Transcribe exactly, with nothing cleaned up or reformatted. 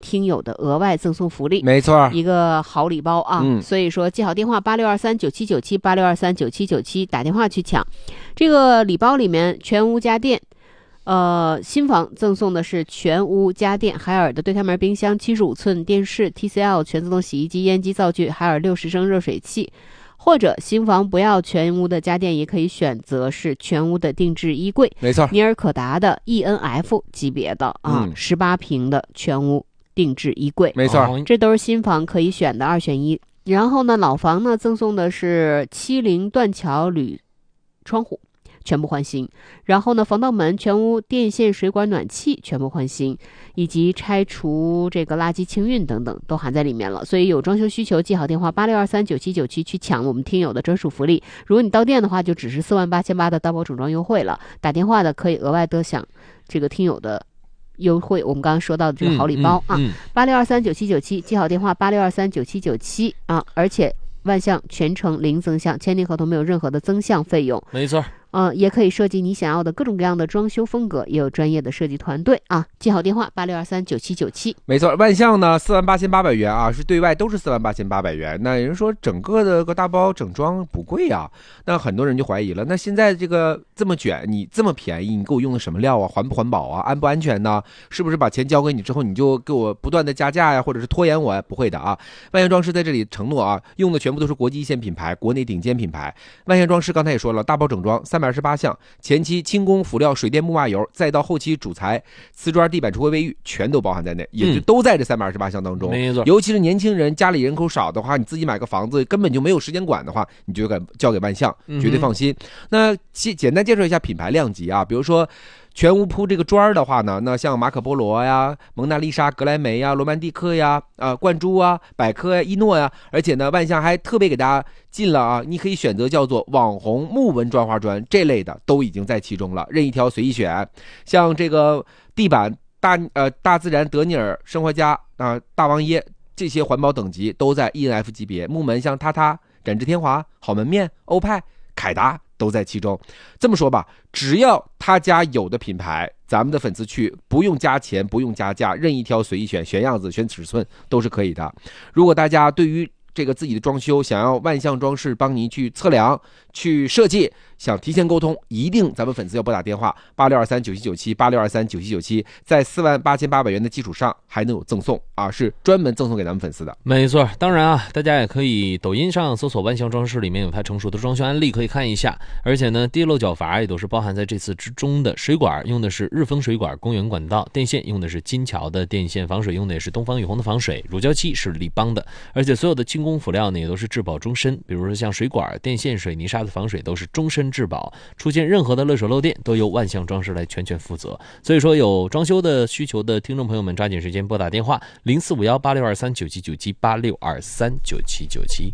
听友的额外赠送福利， 没错， 一个好礼包啊。 嗯， 所以说记好电话八六二三九七九七八六二三九七九七，打电话去抢。这个礼包里面全屋家电。呃，新房赠送的是全屋家电海尔的对开门冰箱、七十五寸电视、T C L 全自动洗衣机、烟机灶具、海尔六十升热水器，或者新房不要全屋的家电，也可以选择是全屋的定制衣柜， 没错， 尼尔可达的 E N F 级别的啊，十八平的全屋定制衣柜， 没错， 这都是新房可以选的二选一。然后呢，老房呢赠送的是七零断桥铝窗户。全部换新，然后呢，防盗门、全屋电线、水管、暖气全部换新，以及拆除这个垃圾清运等等都含在里面了。所以有装修需求，记好电话八六二三九七九七去抢我们听友的专属福利。如果你到店的话，就只是四万八千八的大包整装优惠了。打电话的可以额外得享这个听友的优惠，我们刚刚说到的这个好礼包、 嗯嗯、 啊，八六二三九七九七，记好电话八六二三九七九七啊，而且万象全程零增项，签订合同没有任何的增项费用， 没错。 呃，也可以设计你想要的各种各样的装修风格，也有专业的设计团队啊。记好电话八六二三九七九七。 没错，万象呢四万八千八百元啊，是对外都是四万八千八百元。那有人说整个的个大包整装不贵啊，那很多人就怀疑了，那现在这个这么卷，你这么便宜，你给我用的什么料啊？环不环保啊？安不安全呢？是不是把钱交给你之后，你就给我不断的加价呀，或者是拖延我呀？不会的啊。万象装饰在这里承诺啊，用的全部都是国际一线品牌，国内顶尖品牌。万象装饰刚才也说了，大包整装三百二十八项，前期轻工辅料、水电木抹油，再到后期主材、瓷砖、地板、橱柜、卫浴，全都包含在内，也就都在这三百二十八项当中。 没错， 尤其是年轻人家里人口少的话，你自己买个房子根本就没有时间管的话，你就给交给万象，绝对放心。嗯、那简单介绍一下品牌量级啊，比如说。全屋铺这个砖的话呢，那像马可波罗呀、蒙娜丽莎、格莱美呀、罗曼蒂克呀、啊冠珠啊、百科呀、伊诺呀，而且呢，万象还特别给大家进了啊，你可以选择叫做网红木纹砖花砖这类的，都已经在其中了，任一条随意选。像这个地板大呃大自然、德尼尔、生活家啊、呃、大王耶这些环保等级都在 E N F 级别，木门像榻榻、展翅天华、好门面、欧派、凯达。都在其中。这么说吧，只要他家有的品牌，咱们的粉丝去不用加钱，不用加价，任意挑随意选，选样子选尺寸都是可以的。如果大家对于这个自己的装修想要万象装饰帮您去测量去设计，想提前沟通，一定咱们粉丝要拨打电话八六二三九七九七八六二三九七九七，在四万八千八百元的基础上还能有赠送啊，是专门赠送给咱们粉丝的。 没错，当然啊，大家也可以抖音上搜索万象装饰，里面有它成熟的装修案例可以看一下。而且呢，滴漏角阀也都是包含在这次之中的。水管用的是日丰水管公园管道，电线用的是金桥的电线，防水用的也是东方雨虹的防水，乳胶漆是立邦的，而且所有的轻工辅料呢也都是质保终身，比如说像水管、电线、水泥沙的防水都是终身质保，出现任何的漏水漏电都由万象装饰来全权负责。所以说有装修的需求的听众朋友们，抓紧时间拨打电话零四五幺八六二三九七九七八六二三九七九七。